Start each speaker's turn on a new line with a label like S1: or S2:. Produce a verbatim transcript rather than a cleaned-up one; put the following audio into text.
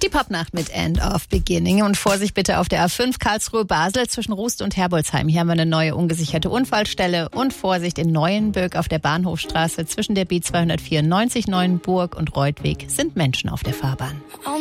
S1: Die Popnacht mit End of Beginning. Und Vorsicht bitte auf der A fünf Karlsruhe-Basel zwischen Rust und Herbolzheim. Hier haben wir eine neue ungesicherte Unfallstelle. Und Vorsicht in Neuenbürg auf der Bahnhofstraße zwischen der B zweihundertvierundneunzig Neuenburg und Reutweg sind Menschen auf der Fahrbahn.